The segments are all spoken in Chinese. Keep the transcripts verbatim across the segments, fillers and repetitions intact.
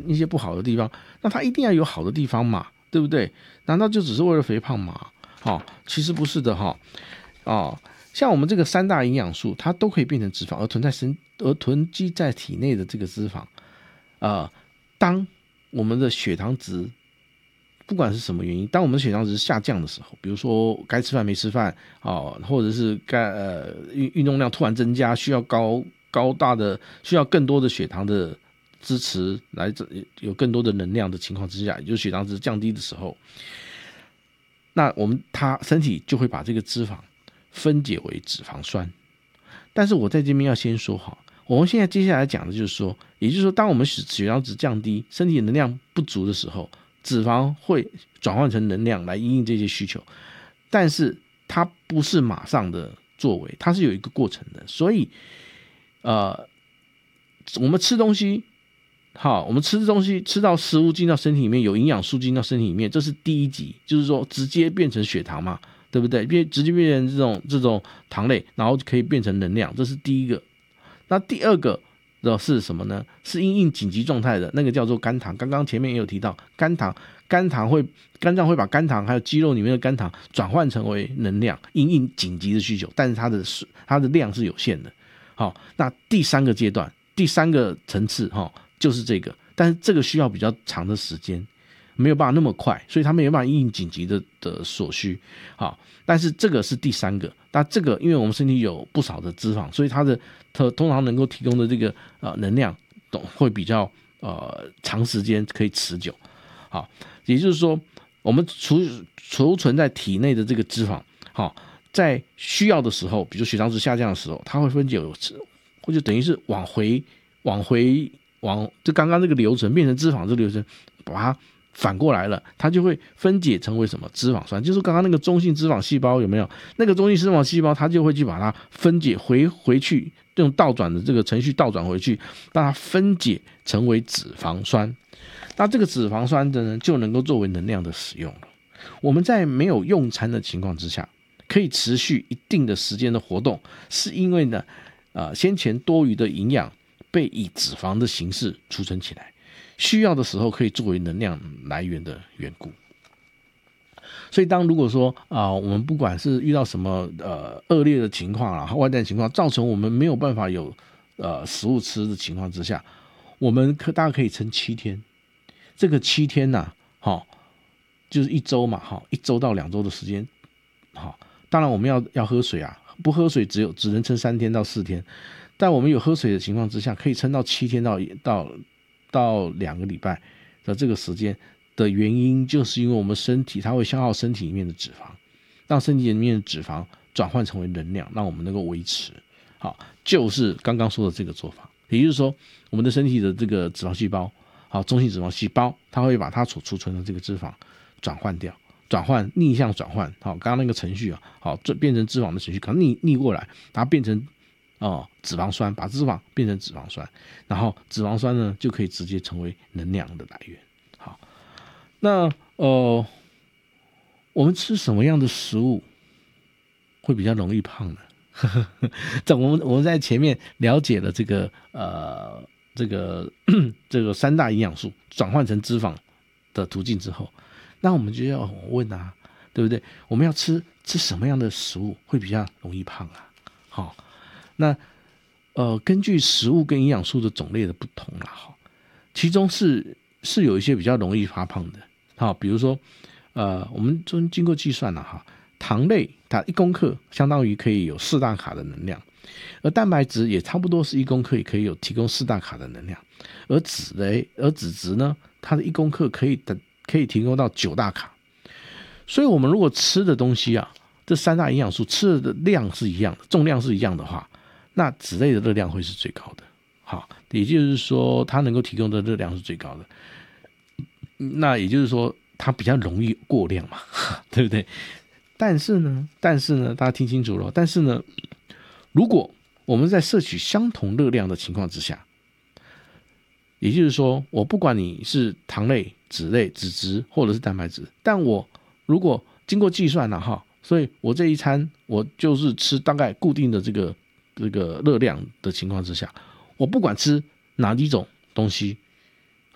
一些不好的地方，那它一定要有好的地方嘛，对不对？难道就只是为了肥胖吗？哦，其实不是的哈。哦，像我们这个三大营养素，它都可以变成脂肪，而囤在身而囤积在体内的这个脂肪，呃，当我们的血糖值不管是什么原因，当我们的血糖值下降的时候，比如说该吃饭没吃饭哦，或者是该呃运运动量突然增加，需要高高大的需要更多的血糖的支持来有更多的能量的情况之下，也就是血糖值降低的时候，那我们它身体就会把这个脂肪分解为脂肪酸。但是我在这边要先说好，我们现在接下来讲的就是说，也就是说，当我们血糖值降低，身体能量不足的时候，脂肪会转换成能量来因应这些需求，但是它不是马上的作为，它是有一个过程的。所以，呃，我们吃东西，好，我们吃东西吃到食物进到身体里面，有营养素进到身体里面，这是第一级，就是说直接变成血糖嘛，对不对？变直接变成这种这种糖类，然后可以变成能量，这是第一个。那第二个的是什么呢？是因应紧急状态的那个叫做肝糖。刚刚前面也有提到，肝糖，肝糖会肝脏会把肝糖还有肌肉里面的肝糖转换成为能量，因应紧急的需求，但是它的它的量是有限的。好，那第三个阶段，第三个层次哈，就是这个，但是这个需要比较长的时间，没有办法那么快，所以它没有办法因应紧急的的所需。好，但是这个是第三个。那这个因为我们身体有不少的脂肪，所以它的它通常能够提供的这个呃能量会比较呃长时间可以持久。好，也就是说我们储储存在体内的这个脂肪，好，在需要的时候，比如血糖值下降的时候，它会分解，或者等于是往回往回往就刚刚这个流程变成脂肪这个流程，把它反过来了，它就会分解成为什么脂肪酸，就是刚刚那个中性脂肪细胞有没有？那个中性脂肪细胞，它就会去把它分解回回去，用倒转的这个程序倒转回去，让它分解成为脂肪酸。那这个脂肪酸的呢，就能够作为能量的使用了。我们在没有用餐的情况之下，可以持续一定的时间的活动，是因为呢，呃，先前多余的营养被以脂肪的形式储存起来。需要的时候可以作为能量来源的缘故。所以当如果说啊、呃，我们不管是遇到什么呃恶劣的情况啦，外在情况造成我们没有办法有呃食物吃的情况之下，我们可大概可以撑七天。这个七天呐、啊，好、哦，就是一周嘛，好，一周到两周的时间，好，当然我们要要喝水啊，不喝水只有只能撑三天到四天，但我们有喝水的情况之下，可以撑到七天到到。到两个礼拜的这个时间的原因，就是因为我们身体它会消耗身体里面的脂肪，让身体里面的脂肪转换成为能量，让我们能够维持。好，就是刚刚说的这个做法，也就是说，我们的身体的这个脂肪细胞，好，中性脂肪细胞，它会把它所储存的这个脂肪转换掉，转换逆向转换，好，刚刚那个程序啊，好，变成脂肪的程序，可能逆逆过来，它变成。哦，脂肪酸把脂肪变成脂肪酸，然后脂肪酸呢就可以直接成为能量的来源。好，那呃，我们吃什么样的食物会比较容易胖呢？在我们我们在前面了解了这个呃这个这个三大营养素转换成脂肪的途径之后，那我们就要问啊，对不对？我们要吃吃什么样的食物会比较容易胖啊？好。那呃，根据食物跟营养素的种类的不同啦，哈，其中是是有一些比较容易发胖的，好，比如说呃，我们经过计算了哈，糖类它一公克相当于可以有四大卡的能量，而蛋白质也差不多是一公克也可以有提供四大卡的能量，而脂类而脂质呢，它的一公克可以的可以提供到九大卡，所以我们如果吃的东西啊，这三大营养素吃的量是一样的，重量是一样的话。那脂类的热量会是最高的，好，也就是说它能够提供的热量是最高的，那也就是说它比较容易过量嘛，对不对？但是呢，但是呢，大家听清楚了，但是呢，如果我们在摄取相同热量的情况之下，也就是说，我不管你是糖类、脂类、脂质或者是蛋白质，但我如果经过计算了哈，所以我这一餐我就是吃大概固定的这个。这个热量的情况之下，我不管吃哪一种东西，好，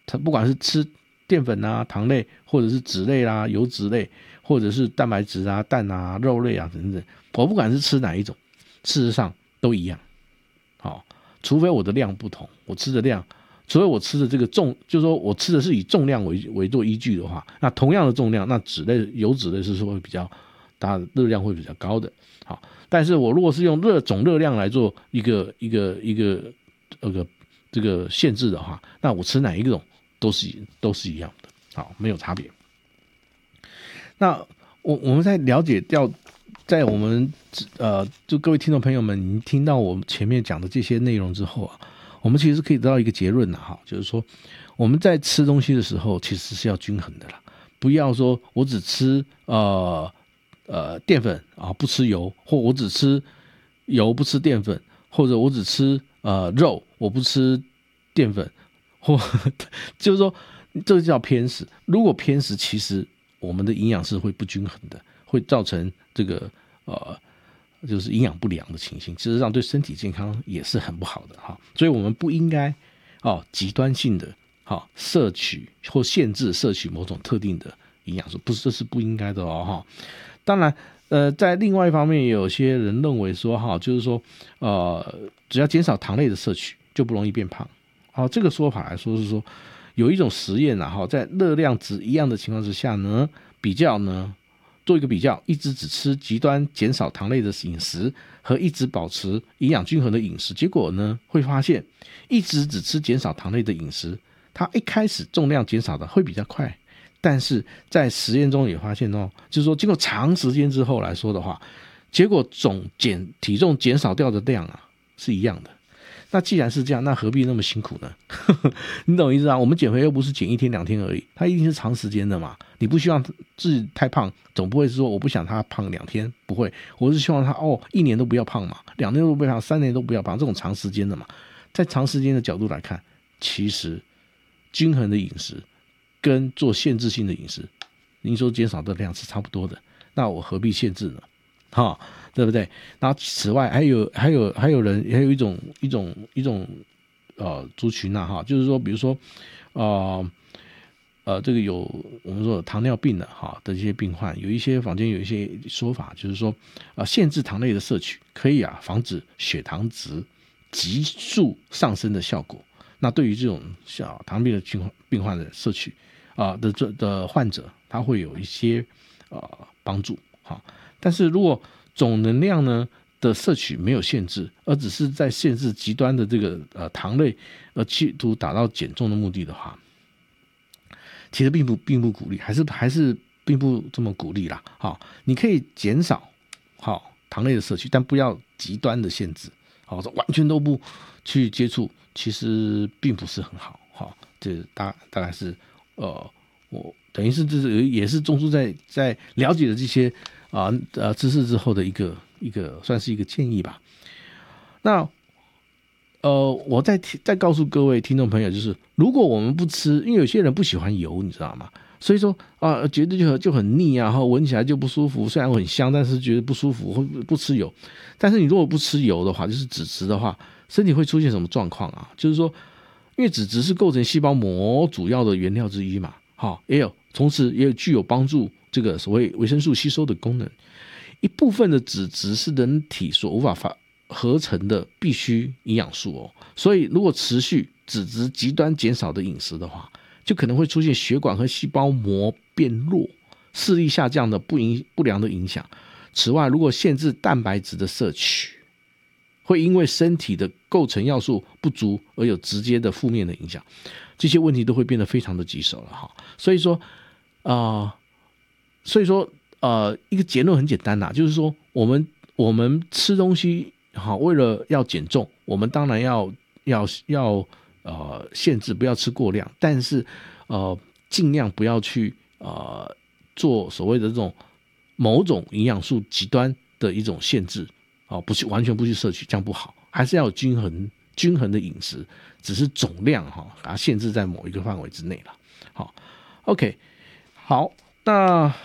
它不管是吃淀粉啊、糖类，或者是脂类啦、油脂类，或者是蛋白质啊、蛋啊、肉类啊等等，我不管是吃哪一种，事实上都一样。好，除非我的量不同，我吃的量，除非我吃的这个重，就是说我吃的是以重量为为做依据的话，那同样的重量，那脂类、油脂类是会比较它的热量会比较高的。好，但是我如果是用热总热量来做一个一个一个那个这个限制的话，那我吃哪一种都是都是一样的，好，没有差别。那我我们在了解掉，在我们呃，就各位听众朋友们，你听到我们前面讲的这些内容之后啊，我们其实可以得到一个结论呐，哈，就是说我们在吃东西的时候，其实是要均衡的啦，不要说我只吃呃。呃，淀粉啊，不吃油，或我只吃油不吃淀粉，或者我只吃呃肉，我不吃淀粉，或就是说这个叫偏食。如果偏食，其实我们的营养是会不均衡的，会造成这个呃就是营养不良的情形，事实上对身体健康也是很不好的哈。所以我们不应该哦极端性的哈摄取或限制摄取某种特定的营养素，不是，这是不应该的哦哈。当然，呃，在另外一方面，也有些人认为说，哈，就是说，呃，只要减少糖类的摄取，就不容易变胖。好，这个说法来说是说，有一种实验啊，哈，在热量值一样的情况之下呢，比较呢，做一个比较，一直只吃极端减少糖类的饮食和一直保持营养均衡的饮食，结果呢，会发现一直只吃减少糖类的饮食，它一开始重量减少的会比较快。但是在实验中也发现哦，就是说经过长时间之后来说的话，结果总减体重减少掉的量啊是一样的。那既然是这样，那何必那么辛苦呢？你懂意思啊？我们减肥又不是减一天两天而已，它一定是长时间的嘛。你不希望自己太胖，总不会是说我不想他胖两天，不会，我是希望他哦一年都不要胖嘛，两年都不要胖，三年都不要胖，这种长时间的嘛。在长时间的角度来看，其实均衡的饮食跟做限制性的饮食，您说减少的量是差不多的，那我何必限制呢？哈，对不对？然后此外还有还有还有人还有一种一种一种呃族群啊，哈，就是说比如说呃呃这个有我们说有糖尿病的哈的这些病患，有一些坊间有一些说法，就是说啊、呃、限制糖类的摄取可以啊防止血糖值急速上升的效果。那对于这种小糖尿病的病患的摄取啊、呃、的这的患者，他会有一些呃帮助哈。但是如果总能量呢的摄取没有限制，而只是在限制极端的这个呃糖类，而企图达到减重的目的的话，其实并不并不鼓励，还是还是并不这么鼓励啦。好，你可以减少好糖类的摄取，但不要极端的限制，好，完全都不去接触，其实并不是很好。好，这大大概是呃我等于是这是也是中枢在在了解了这些啊 呃, 呃知识之后的一个一个算是一个建议吧。那呃我再再告诉各位听众朋友，就是如果我们不吃，因为有些人不喜欢油，你知道吗？所以说啊、呃，觉得就就很腻啊，然后闻起来就不舒服。虽然我很香，但是觉得不舒服，会不吃油。但是你如果不吃油的话，就是只吃的话，身体会出现什么状况啊？就是说，因为脂质是构成细胞膜主要的原料之一嘛，好，也有同时也有具有帮助这个所谓维生素吸收的功能。一部分的脂质是人体所无法发合成的必需营养素哦，所以如果持续脂质极端减少的饮食的话，就可能会出现血管和细胞膜变弱、视力下降的不影不良的影响。此外，如果限制蛋白质的摄取，会因为身体的构成要素不足而有直接的负面的影响，这些问题都会变得非常的棘手了哈。所以说，啊、呃，所以说，呃，一个结论很简单呐，就是说，我们我们吃东西好，为了要减重，我们当然要要要呃限制，不要吃过量，但是呃尽量不要去呃做所谓的这种某种营养素极端的一种限制。哦，不去完全不去摄取，这样不好，还是要有均衡均衡的饮食，只是总量哈、哦，把它限制在某一个范围之内了。好 ，OK， 好，那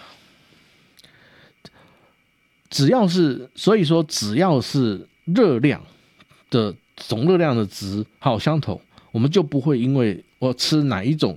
只要是所以说只要是热量的总热量的值好相同，我们就不会因为我吃哪一种